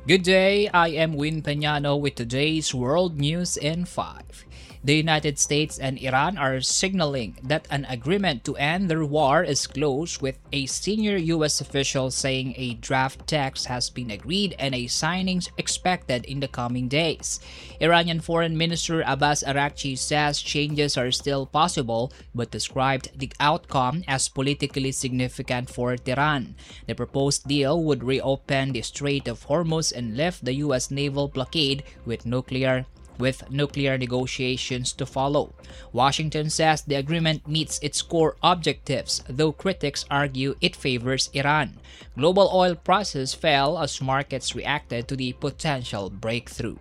Good day, I am Win Peñano with today's World News in 5. The United States and Iran are signaling that an agreement to end their war is close, with a senior U.S. official saying a draft text has been agreed and a signing expected in the coming days. Iranian Foreign Minister Abbas Araghchi says changes are still possible but described the outcome as politically significant for Tehran. The proposed deal would reopen the Strait of Hormuz and lift the U.S. naval blockade with nuclear negotiations to follow. Washington says the agreement meets its core objectives, though critics argue it favors Iran. Global oil prices fell as markets reacted to the potential breakthrough.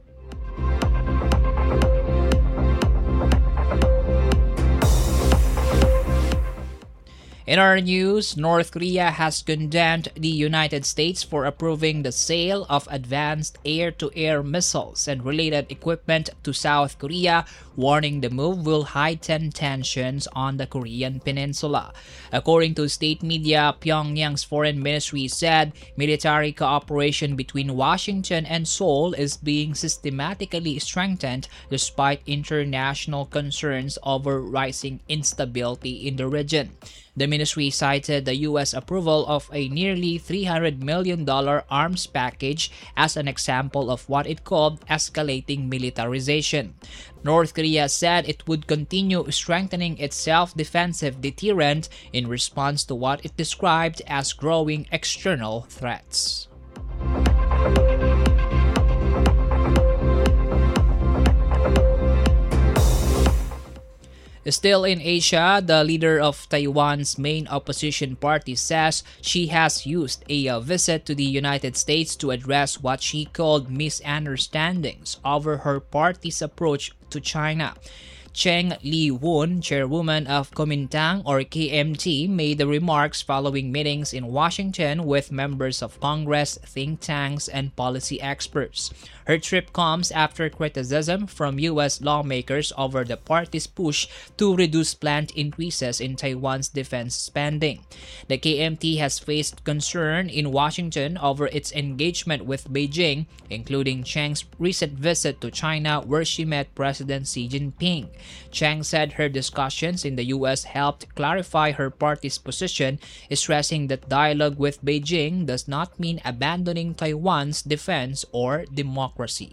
In our news, North Korea has condemned the United States for approving the sale of advanced air-to-air missiles and related equipment to South Korea, warning the move will heighten tensions on the Korean peninsula. According to state media, Pyongyang's foreign ministry said military cooperation between Washington and Seoul is being systematically strengthened despite international concerns over rising instability in the region. The ministry cited the U.S. approval of a nearly $300 million arms package as an example of what it called escalating militarization. North Korea said it would continue strengthening its self-defensive deterrent in response to what it described as growing external threats. Still in Asia, the leader of Taiwan's main opposition party says she has used a visit to the United States to address what she called misunderstandings over her party's approach to China. Cheng Li-woon, chairwoman of Kuomintang or KMT, made the remarks following meetings in Washington with members of Congress, think tanks, and policy experts. Her trip comes after criticism from U.S. lawmakers over the party's push to reduce planned increases in Taiwan's defense spending. The KMT has faced concern in Washington over its engagement with Beijing, including Cheng's recent visit to China where she met President Xi Jinping. Cheng said her discussions in the U.S. helped clarify her party's position, stressing that dialogue with Beijing does not mean abandoning Taiwan's defense or democracy.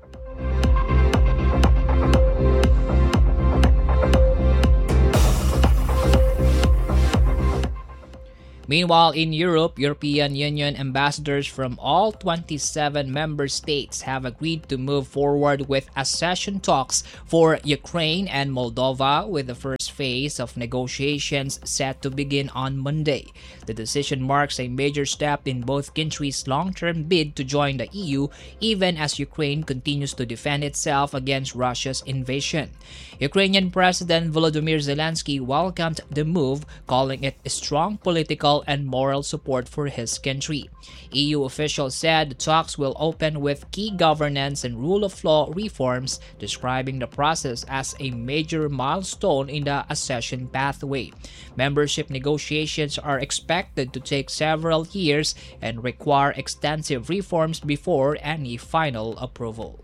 Meanwhile, in Europe, European Union ambassadors from all 27 member states have agreed to move forward with accession talks for Ukraine and Moldova, with the first phase of negotiations set to begin on Monday. The decision marks a major step in both countries' long-term bid to join the EU, even as Ukraine continues to defend itself against Russia's invasion. Ukrainian President Volodymyr Zelensky welcomed the move, calling it a strong political and moral support for his country. EU officials said the talks will open with key governance and rule of law reforms, describing the process as a major milestone in the accession pathway. Membership negotiations are expected to take several years and require extensive reforms before any final approval.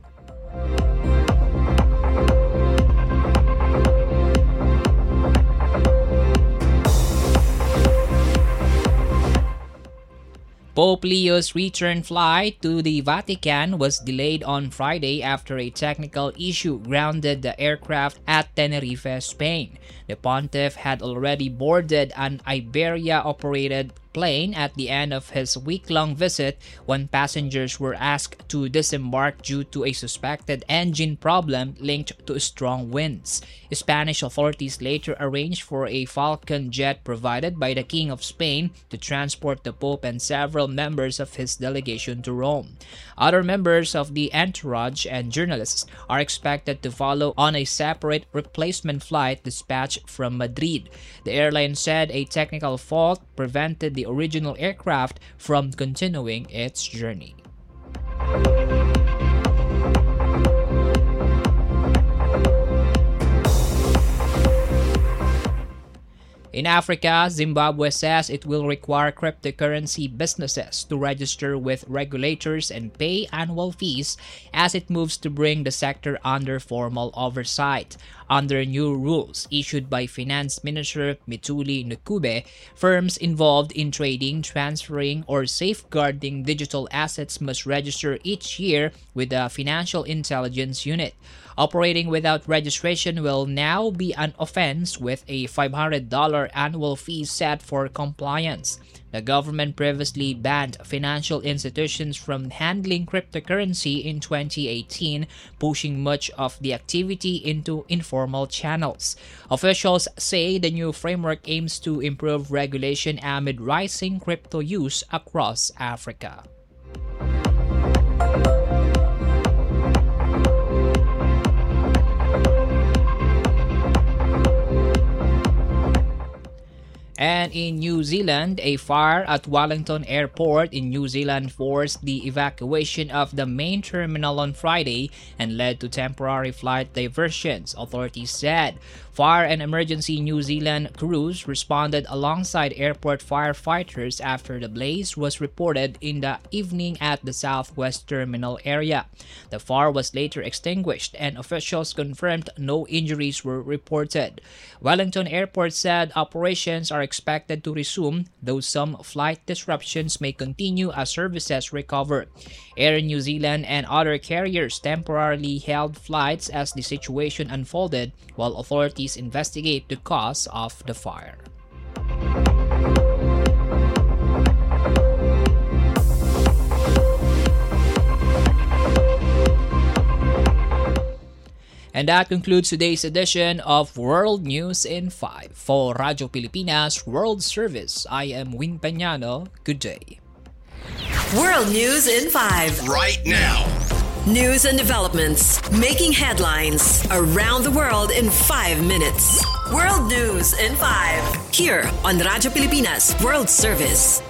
Pope Leo's return flight to the Vatican was delayed on Friday after a technical issue grounded the aircraft at Tenerife, Spain. The pontiff had already boarded an Iberia-operated plane at the end of his week-long visit when passengers were asked to disembark due to a suspected engine problem linked to strong winds. Spanish authorities later arranged for a Falcon jet provided by the King of Spain to transport the Pope and several members of his delegation to Rome. Other members of the entourage and journalists are expected to follow on a separate replacement flight dispatched from Madrid. The airline said a technical fault prevented the original aircraft from continuing its journey. In Africa, Zimbabwe says it will require cryptocurrency businesses to register with regulators and pay annual fees as it moves to bring the sector under formal oversight. Under new rules issued by Finance Minister Mithuli Ncube, firms involved in trading, transferring, or safeguarding digital assets must register each year with the Financial Intelligence Unit. Operating without registration will now be an offense with a $500 annual fee set for compliance. The government previously banned financial institutions from handling cryptocurrency in 2018, pushing much of the activity into informal channels. Officials say the new framework aims to improve regulation amid rising crypto use across Africa. And in New Zealand, a fire at Wellington Airport in New Zealand forced the evacuation of the main terminal on Friday and led to temporary flight diversions, authorities said. Fire and Emergency New Zealand crews responded alongside airport firefighters after the blaze was reported in the evening at the southwest terminal area. The fire was later extinguished and officials confirmed no injuries were reported. Wellington Airport said operations are expected to resume, though some flight disruptions may continue as services recover. Air New Zealand and other carriers temporarily held flights as the situation unfolded, while authorities investigate the cause of the fire. And that concludes today's edition of World News in 5. For Radyo Pilipinas World Service, I am Wing Peñano. Good day. World News in 5. Right now. News and developments making headlines around the world in 5 minutes. World News in 5. Here on Radyo Pilipinas World Service.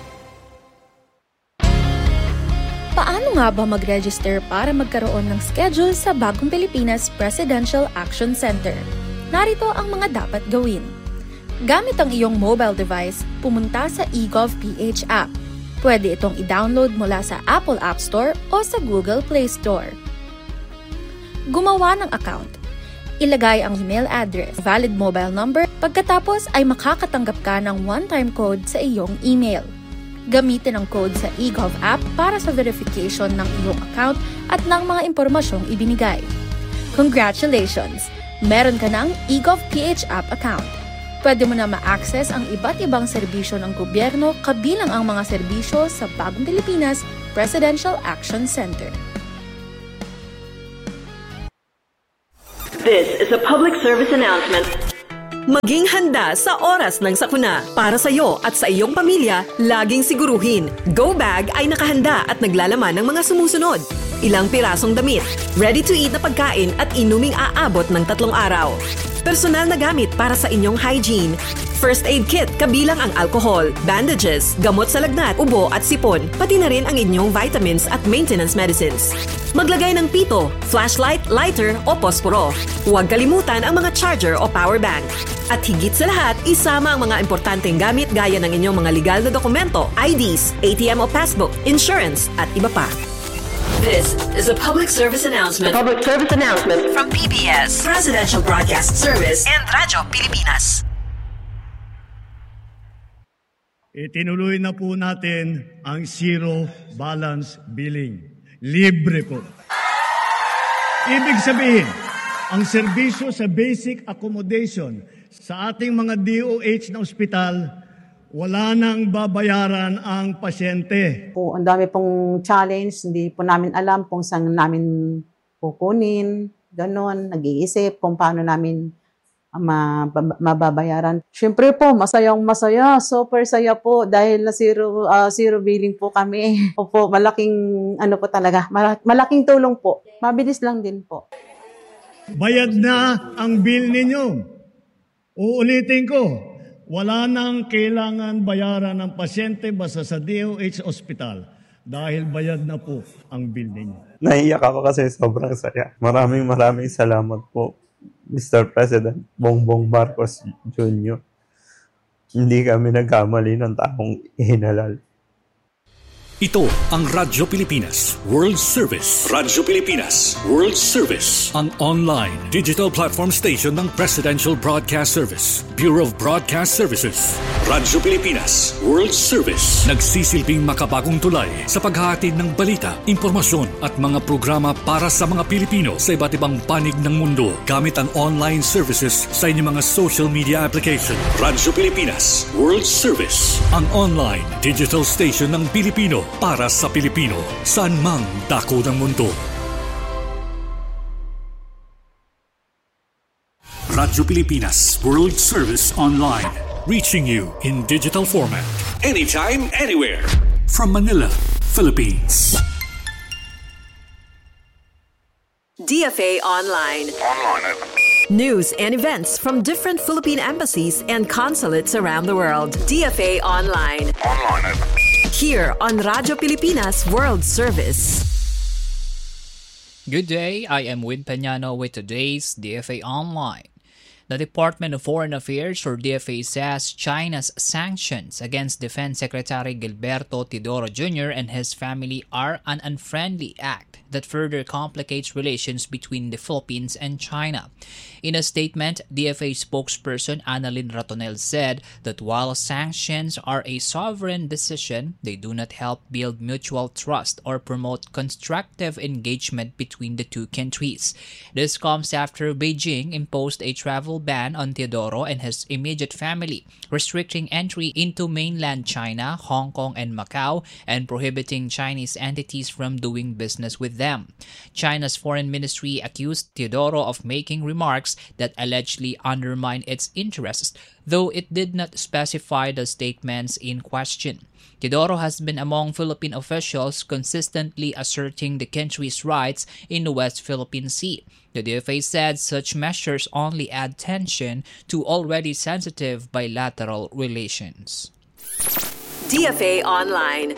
Paano nga ba mag-register para magkaroon ng schedule sa Bagong Pilipinas Presidential Action Center? Narito ang mga dapat gawin. Gamit ang iyong mobile device, pumunta sa eGovPH app. Pwede itong i-download mula sa Apple App Store o sa Google Play Store. Gumawa ng account. Ilagay ang email address, valid mobile number, pagkatapos ay makakatanggap ka ng one-time code sa iyong email. Gamitin ang code sa eGov app para sa verification ng iyong account at ng mga impormasyong ibinigay. Congratulations! Meron ka ng eGovPH app account. Pwede mo na ma-access ang iba't ibang serbisyo ng gobyerno kabilang ang mga serbisyo sa Bagong Pilipinas Presidential Action Center. This is a public service announcement. Maging handa sa oras ng sakuna. Para sa iyo at sa iyong pamilya, laging siguruhin. Go Bag ay nakahanda at naglalaman ng mga sumusunod. Ilang pirasong damit, ready-to-eat na pagkain at inuming aabot ng 3 araw. Personal na gamit para sa inyong hygiene. First aid kit kabilang ang alcohol, bandages, gamot sa lagnat, ubo at sipon, pati na rin ang inyong vitamins at maintenance medicines. Maglagay ng pito, flashlight, lighter o posporo. Huwag kalimutan ang mga charger o power bank. At higit sa lahat, isama ang mga importanteng gamit gaya ng inyong mga legal na dokumento, IDs, ATM o passbook, insurance at iba pa. This is a public service announcement. From PBS, Presidential Broadcast Service, and Radyo Pilipinas. Itinuloy na po natin ang zero balance billing. Libre po. Ibig sabihin, ang serbisyo sa basic accommodation sa ating mga DOH na ospital, wala nang babayaran ang pasyente. Po, ang dami pong challenge, hindi po namin alam kung saan namin kukunin, ganon, nag-iisip kung paano namin mababayaran. Siyempre po, masaya, super saya po dahil na zero billing po kami. Opo, malaking po talaga, malaking tulong po. Mabilis lang din po. Bayad na ang bill ninyo. Uulitin ko, wala nang kailangan bayaran ng pasyente basta sa DOH Hospital dahil bayad na po ang bill ninyo. Naiyak ako kasi sobrang saya. Maraming salamat po, Mr. President Bongbong Marcos Jr. Hindi kami nagkamali ng taong hinalal. Ito ang Radyo Pilipinas World Service. Radyo Pilipinas World Service. Ang online digital platform station ng Presidential Broadcast Service, Bureau of Broadcast Services. Radyo Pilipinas World Service. Nagsisilbing makabagong tulay sa paghahatid ng balita, impormasyon at mga programa para sa mga Pilipino sa iba't ibang panig ng mundo gamit ang online services sa inyong mga social media application. Radyo Pilipinas World Service. Ang online digital station ng Pilipino para sa Pilipino, saan mang dako ng mundo. Radyo Pilipinas World Service Online, reaching you in digital format, anytime, anywhere. From Manila, Philippines. DFA Online. News and events from different Philippine embassies and consulates around the world. DFA Online. Here on Radyo Pilipinas World Service. Good day, I am Win Peñano with today's DFA Online. The Department of Foreign Affairs, or DFA, says China's sanctions against Defense Secretary Gilberto Teodoro Jr. and his family are an unfriendly act that further complicates relations between the Philippines and China. In a statement, DFA spokesperson Annalyn Ratonel said that while sanctions are a sovereign decision, they do not help build mutual trust or promote constructive engagement between the two countries. This comes after Beijing imposed a travel ban on Teodoro and his immediate family, restricting entry into mainland China, Hong Kong, and Macau, and prohibiting Chinese entities from doing business with them. China's foreign ministry accused Teodoro of making remarks that allegedly undermine its interests, though it did not specify the statements in question. Teodoro has been among Philippine officials consistently asserting the country's rights in the West Philippine Sea. The DFA said such measures only add tension to already sensitive bilateral relations. DFA Online.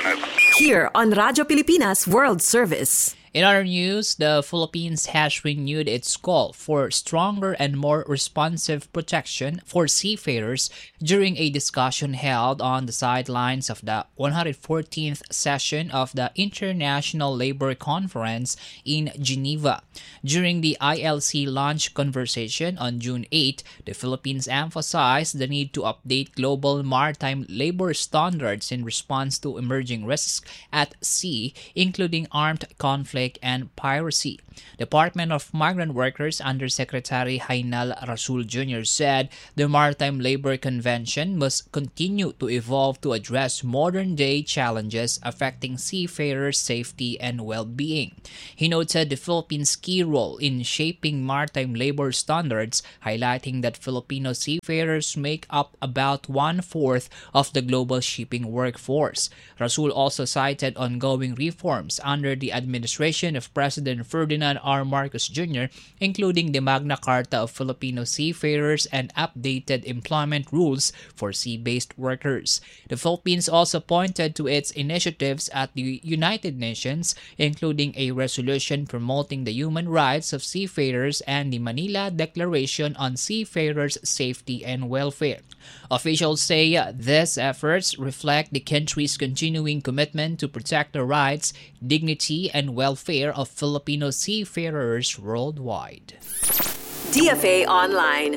Here on Radyo Pilipinas World Service. In other news, the Philippines has renewed its call for stronger and more responsive protection for seafarers during a discussion held on the sidelines of the 114th session of the International Labour Conference in Geneva. During the ILC launch conversation on June 8, the Philippines emphasized the need to update global maritime labor standards in response to emerging risks at sea, including armed conflict and piracy. Department of Migrant Workers Undersecretary Hainal Rasul Jr. said the Maritime Labor Convention must continue to evolve to address modern-day challenges affecting seafarers' safety and well-being. He noted the Philippines' key role in shaping maritime labor standards, highlighting that Filipino seafarers make up about 1/4 of the global shipping workforce. Rasul also cited ongoing reforms under the administration of President Ferdinand R. Marcos Jr., including the Magna Carta of Filipino Seafarers and updated employment rules for sea-based workers. The Philippines also pointed to its initiatives at the United Nations, including a resolution promoting the human rights of seafarers and the Manila Declaration on Seafarers' Safety and Welfare. Officials say these efforts reflect the country's continuing commitment to protect the rights, dignity, and welfare of Filipino seafarers worldwide. DFA Online.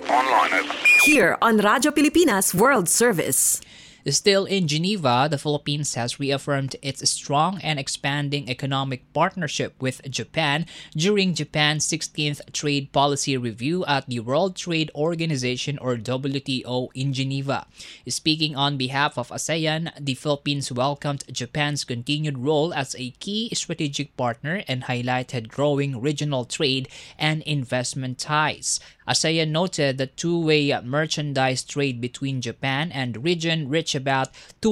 Here on Radyo Pilipinas World Service. Still in Geneva, the Philippines has reaffirmed its strong and expanding economic partnership with Japan during Japan's 16th Trade Policy Review at the World Trade Organization, or WTO, in Geneva. Speaking on behalf of ASEAN, the Philippines welcomed Japan's continued role as a key strategic partner and highlighted growing regional trade and investment ties. ASEAN noted that two-way merchandise trade between Japan and the region reached about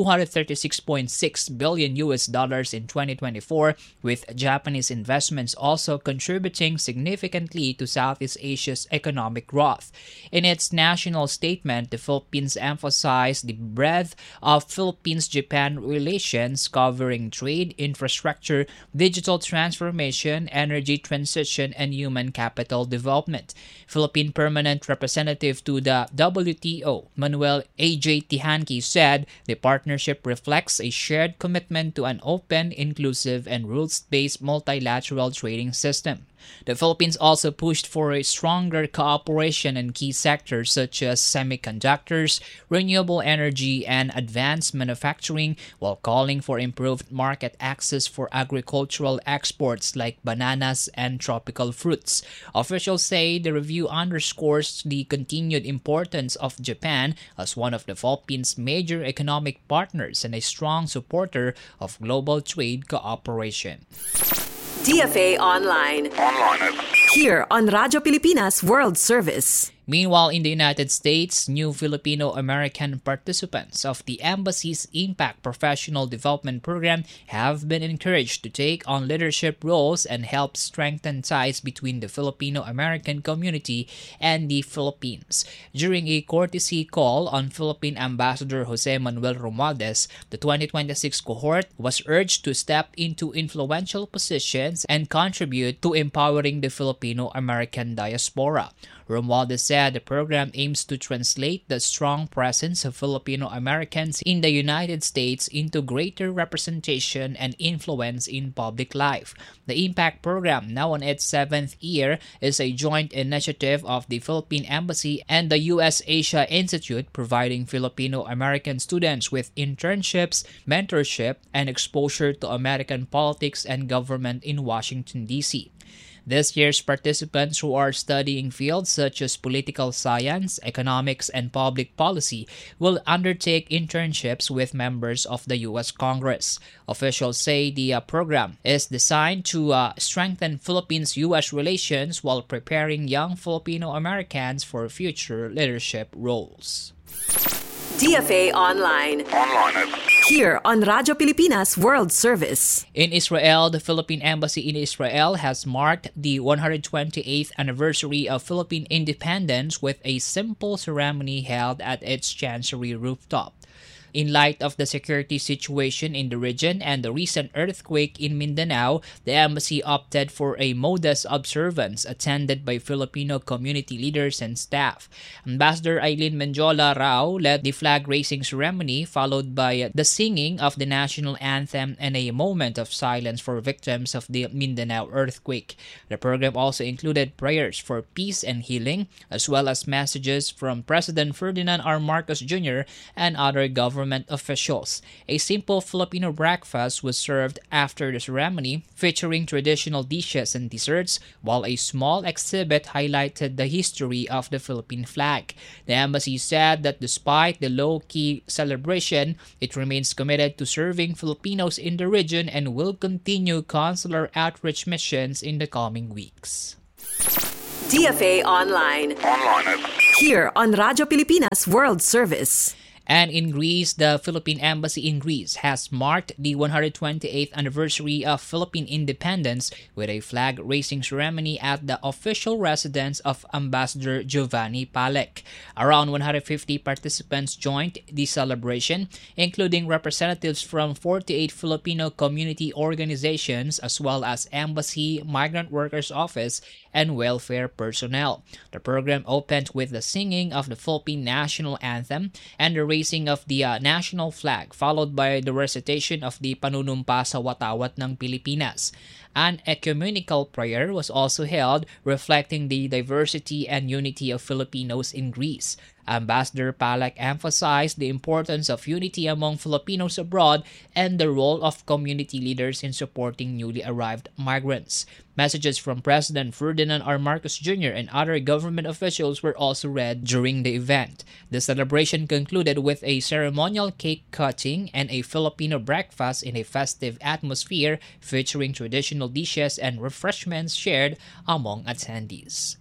$236.6 billion in 2024, with Japanese investments also contributing significantly to Southeast Asia's economic growth. In its national statement, the Philippines emphasized the breadth of Philippines-Japan relations covering trade, infrastructure, digital transformation, energy transition, and human capital development. Philippines Philippine Permanent Representative to the WTO, Manuel A.J. Tihanki, said the partnership reflects a shared commitment to an open, inclusive, and rules-based multilateral trading system. The Philippines also pushed for a stronger cooperation in key sectors such as semiconductors, renewable energy, and advanced manufacturing, while calling for improved market access for agricultural exports like bananas and tropical fruits. Officials say the review underscores the continued importance of Japan as one of the Philippines' major economic partners and a strong supporter of global trade cooperation. DFA Online. Here on Radyo Pilipinas World Service. Meanwhile, in the United States, new Filipino-American participants of the Embassy's Impact Professional Development Program have been encouraged to take on leadership roles and help strengthen ties between the Filipino-American community and the Philippines. During a courtesy call on Philippine Ambassador Jose Manuel Romualdez, the 2026 cohort was urged to step into influential positions and contribute to empowering the Filipino-American diaspora. Romualdez said the program aims to translate the strong presence of Filipino Americans in the United States into greater representation and influence in public life. The Impact program, now on its 7th year, is a joint initiative of the Philippine Embassy and the U.S. Asia Institute, providing Filipino American students with internships, mentorship, and exposure to American politics and government in Washington, D.C. This year's participants who are studying fields such as political science, economics, and public policy will undertake internships with members of the U.S. Congress. Officials say the program is designed to strengthen Philippines-U.S. relations while preparing young Filipino Americans for future leadership roles. DFA Online. Here on Radyo Pilipinas World Service. In Israel, the Philippine Embassy in Israel has marked the 128th anniversary of Philippine independence with a simple ceremony held at its chancery rooftop. In light of the security situation in the region and the recent earthquake in Mindanao, the embassy opted for a modest observance attended by Filipino community leaders and staff. Ambassador Eileen Menjola Rao led the flag-raising ceremony, followed by the singing of the national anthem and a moment of silence for victims of the Mindanao earthquake. The program also included prayers for peace and healing, as well as messages from President Ferdinand R. Marcos Jr. and other government officials. A simple Filipino breakfast was served after the ceremony, featuring traditional dishes and desserts, while a small exhibit highlighted the history of the Philippine flag. The embassy said that despite the low-key celebration, it remains committed to serving Filipinos in the region and will continue consular outreach missions in the coming weeks. DFA Online. Here on Radyo Pilipinas World Service. And in Greece, the Philippine Embassy in Greece has marked the 128th anniversary of Philippine independence with a flag-raising ceremony at the official residence of Ambassador Giovanni Palek. Around 150 participants joined the celebration, including representatives from 48 Filipino community organizations as well as Embassy, Migrant Workers Office, and welfare personnel. The program opened with the singing of the Philippine national anthem and the raising of the national flag, followed by the recitation of the Panunumpa sa Watawat ng Pilipinas. An ecumenical prayer was also held, reflecting the diversity and unity of Filipinos in Greece. Ambassador Palek emphasized the importance of unity among Filipinos abroad and the role of community leaders in supporting newly arrived migrants. Messages from President Ferdinand R. Marcos Jr. and other government officials were also read during the event. The celebration concluded with a ceremonial cake cutting and a Filipino breakfast in a festive atmosphere featuring traditional dishes and refreshments shared among attendees.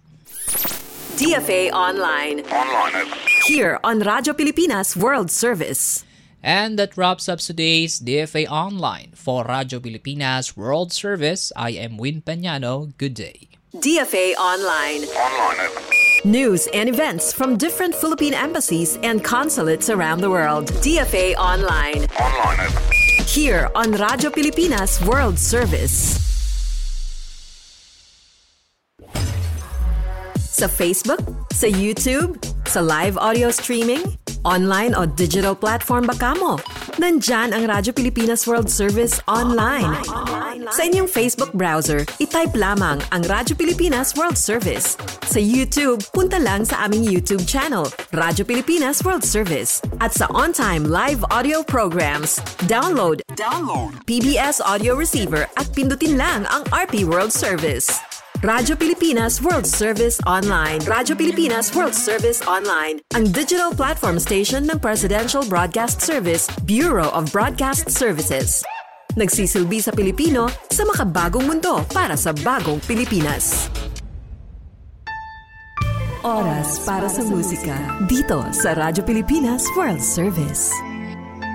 DFA Online. Here on Radyo Pilipinas World Service. And that wraps up today's DFA Online. For Radyo Pilipinas World Service, I am Win Peñano. Good day. DFA Online. News and events from different Philippine embassies and consulates around the world. DFA Online. Here on Radyo Pilipinas World Service. Sa Facebook? Sa YouTube? Sa live audio streaming? Online o digital platform ba kamo? Nandyan ang Radyo Pilipinas World Service online. Sa inyong Facebook browser, itype lamang ang Radyo Pilipinas World Service. Sa YouTube, punta lang sa aming YouTube channel, Radyo Pilipinas World Service. At sa on-time live audio programs, download PBS Audio Receiver at pindutin lang ang RP World Service. Radyo Pilipinas World Service Online. Radyo Pilipinas World Service Online. Ang digital platform station ng Presidential Broadcast Service, Bureau of Broadcast Services. Nagsisilbi sa Pilipino sa makabagong mundo para sa bagong Pilipinas. Oras para sa musika dito sa Radyo Pilipinas World Service.